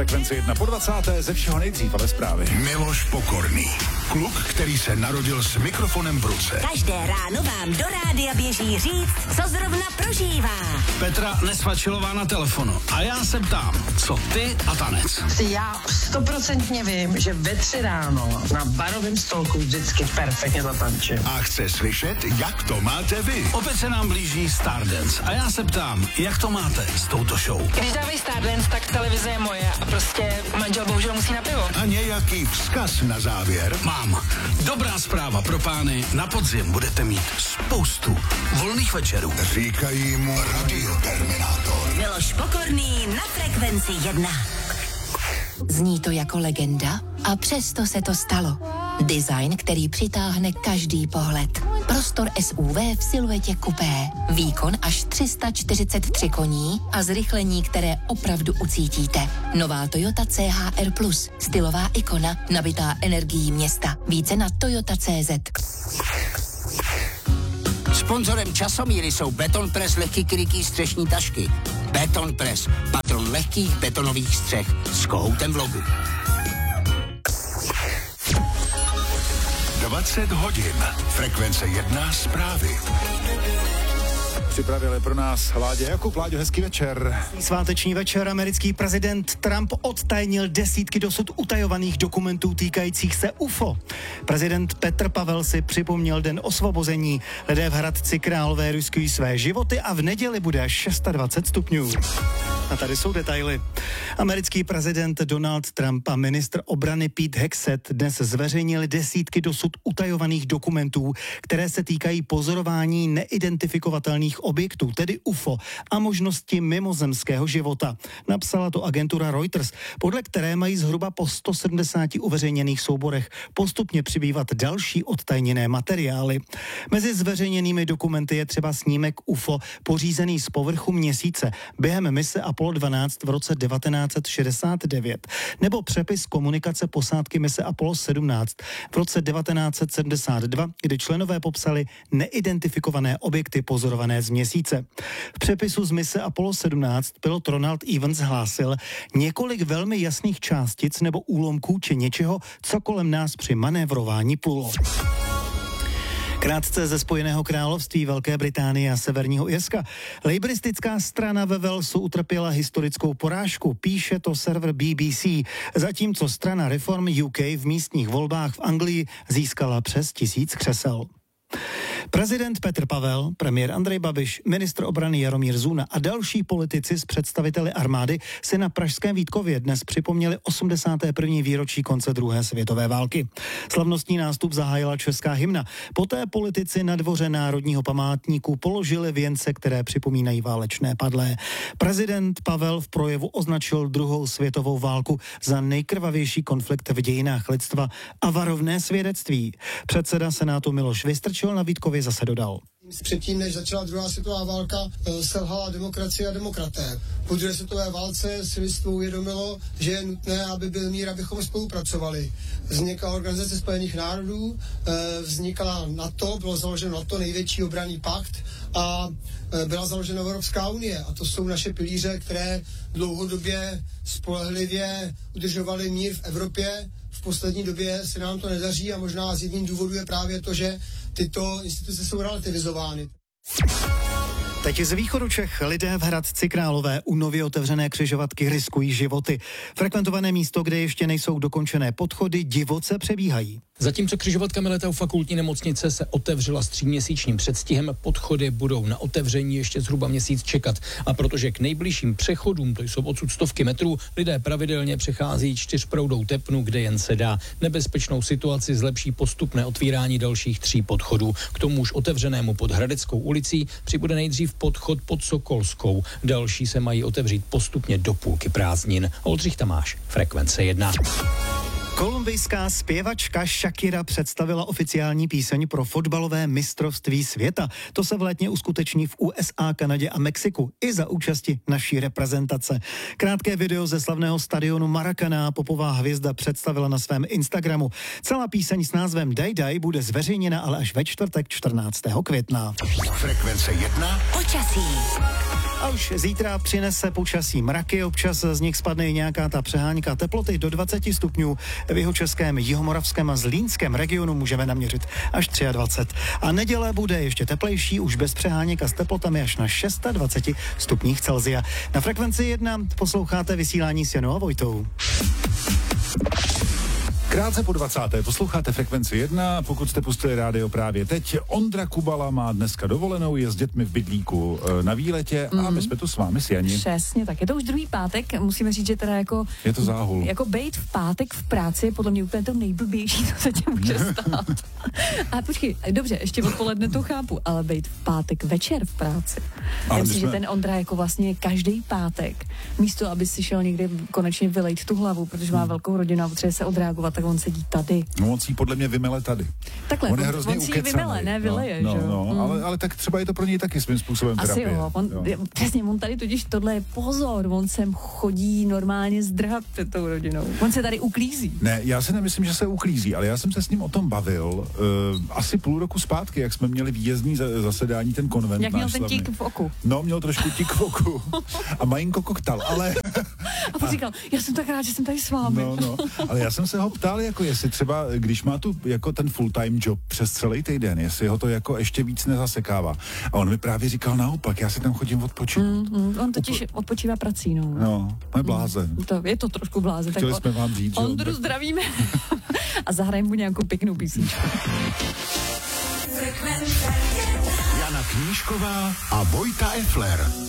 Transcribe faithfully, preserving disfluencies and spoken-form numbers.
Frekvence jedna po dvacáté ze všeho nejdřív, ale zprávy. Miloš Pokorný. Kluk, který se narodil s mikrofonem v ruce. Každé ráno vám do rádia běží říct, co zrovna prožívá. Petra Nesvačilová na telefonu. A já se ptám, co ty a tanec? Si já stoprocentně vím, že ve tři ráno na barovém stolku vždycky perfektně zatančím. A chce slyšet, jak to máte vy. Opět se nám blíží Stardance. A já se ptám, jak to máte s touto show? Když dávají Stardance, tak televize je moje a prostě manžel bohužel musí na pivo. A nějaký vzkaz na závěr? Mám. Dobrá zpráva pro pány. Na podzim budete mít spoustu volných večerů. Říkají mu Radioterminátor. Miloš Pokorný na Frekvenci jedna. Zní to jako legenda a přesto se to stalo. Design, který přitáhne každý pohled. Prostor S U V v siluetě kupé. Výkon až tři sta čtyřicet tři koní a zrychlení, které opravdu ucítíte. Nová Toyota C H R plus. Stylová ikona, nabitá energií města. Více na toyota tečka cé zet. Sponzorem Časomíry jsou Beton Press lehký krytý střešní tašky. Beton Press, patron lehkých betonových střech s kohoutem v logu. dvacet hodin. Frekvence jedna zprávy. Připravili pro nás Láďa Jakub. Láďo, hezký večer. Sváteční večer. Americký prezident Trump odtajnil desítky dosud utajovaných dokumentů týkajících se U F O. Prezident Petr Pavel si připomněl den osvobození. Lidé v Hradci Králové riskují své životy a v neděli bude až dvacet šest stupňů. A tady jsou detaily. Americký prezident Donald Trump a ministr obrany Pete Hegseth dnes zveřejnili desítky dosud utajovaných dokumentů, které se týkají pozorování neidentifikovatelných objektů, tedy U F O, a možnosti mimozemského života. Napsala to agentura Reuters, podle které mají zhruba po sto sedmdesáti uveřejněných souborech postupně přibývat další odtajněné materiály. Mezi zveřejněnými dokumenty je třeba snímek U F O pořízený z povrchu měsíce během mise Apollo dvanáct v roce devatenáct set šedesát devět, nebo přepis komunikace posádky mise Apollo sedmnáct v roce devatenáct set sedmdesát dva, kdy členové popsali neidentifikované objekty pozorované z měsíce. V přepisu z mise Apollo sedmnáct pilot Ronald Evans hlásil několik velmi jasných částic nebo úlomků či něčeho, co kolem nás při manévrování plulo. Krátce ze Spojeného království, Velké Británie a Severního Irska. Lejbristická strana ve Walesu utrpěla historickou porážku, píše to server B B C, zatímco strana Reform U K v místních volbách v Anglii získala přes tisíc křesel. Prezident Petr Pavel, premiér Andrej Babiš, ministr obrany Jaromír Zuna a další politici s představiteli armády si na pražském Vítkově dnes připomněli osmdesáté první výročí konce druhé světové války. Slavnostní nástup zahájila česká hymna. Poté politici na dvoře Národního památníku položili věnce, které připomínají válečné padlé. Prezident Pavel v projevu označil druhou světovou válku za nejkrvavější konflikt v dějinách lidstva a varovné svědectví. Předseda Senátu Miloš Vystrčil na Vítkově zase dodal. Předtím, než začala druhá světová válka, selhala demokracie a demokraté. Po druhé světové válce si lidstvo uvědomilo, že je nutné, aby byl mír, abychom spolupracovali. Vznikla Organizace spojených národů, vznikala NATO, bylo založeno NATO, největší obranný pakt, a byla založena Evropská unie. A to jsou naše pilíře, které dlouhodobě spolehlivě udržovaly mír v Evropě. V poslední době se nám to nedaří a možná z jedním důvodu je právě to, že tyto instituce jsou relativizovány. Teď z východu Čech lidé v Hradci Králové u nově otevřené křižovatky riskují životy. Frekventované místo, kde ještě nejsou dokončené podchody, divoce přebíhají. Zatímco křižovatka Miletého fakultní nemocnice se otevřela s tříměsíčním předstihem, podchody budou na otevření ještě zhruba měsíc čekat. A protože k nejbližším přechodům, to jsou odsud stovky metrů, lidé pravidelně přechází čtyřproudou tepnu, kde jen se dá. Nebezpečnou situaci zlepší postupné otvírání dalších tří podchodů. K tomu už otevřenému pod Hradeckou ulicí přibude nejdřív podchod pod Sokolskou. Další se mají otevřít postupně do půlky prázdnin. Oldřich Tamáš, Frekvence jedna. Kolumbijská zpěvačka Shakira představila oficiální píseň pro fotbalové mistrovství světa. To se v létě uskuteční v U S A, Kanadě a Mexiku i za účasti naší reprezentace. Krátké video ze slavného stadionu Maracaná popová hvězda představila na svém Instagramu. Celá píseň s názvem Daj Daj bude zveřejněna ale až ve čtvrtek čtrnáctého května. Frekvence jedna. Počasí. A už zítra přinese počasí mraky, občas z nich spadne i nějaká ta přehánka. Teploty do dvacet stupňů v jihočeském, jihomoravském a zlínském regionu můžeme naměřit až dvacet tři. A neděle bude ještě teplejší, už bez přeháněk a s teplotami až na dvacet šest stupních Celsia. Na frekvenci jedna posloucháte vysílání s Janou a Vojtou. Krátce po dvacáté posloucháte frekvenci jedna, pokud jste pustili rádio právě teď. Ondra Kubala má dneska dovolenou, je s dětmi v bydlíku na výletě mm. a my jsme tu s vámi s Janí. Přesně, tak je to už druhý pátek, musíme říct, že teda jako... Je to záhul. Jako bejt v pátek v práci je podle mě úplně to nejblbější, co se tě může stát. A počkej, dobře, ještě odpoledne to chápu, ale bejt v pátek večer v práci. Já myslím, jsme... že ten Ondra jako vlastně každý pátek, místo aby si šel někde konečně vylejt tu hlavu, protože má hmm. velkou rodinu a potřebuje se odreagovat, tak on sedí tady. No on si podle mě vymele tady. Takhle, on, on, je hrozně on si ji vymele, ne vyleje, no, že jo? No, no, mm. ale, ale tak třeba je to pro něj taky svým způsobem Asi terapie. jo, on, jo. Přesně, on tady totiž tohle je pozor, on sem chodí normálně zdrhat před tou rodinou. On se tady uklízí. Ne, já si nemyslím, že se uklízí, ale já jsem se s ním o tom bavil uh, asi půl roku zpátky, jak jsme měli výjezdní zasedání, ten konvent. Jak měl ten slavný. tík v oku. No, měl trošku tík v oku a malinko koktal, ale... A pak říkal, já jsem tak rád, že jsem tady s vámi. No, no, ale já jsem se ho ptal, jako jestli třeba, když má tu jako ten full-time job přes celý týden, jestli ho to jako ještě víc nezasekává. A on mi právě říkal naopak, já si tam chodím odpočinout. Mm, mm, on totiž Upo... odpočívá prací, no. No, je blázen. Mm, to, je to trošku blázen. Chtěli tak jsme vám říct, že... Ondru zdravíme a zahrajeme mu nějakou pěknou písničku. Jana Knížková a Vojta Efler.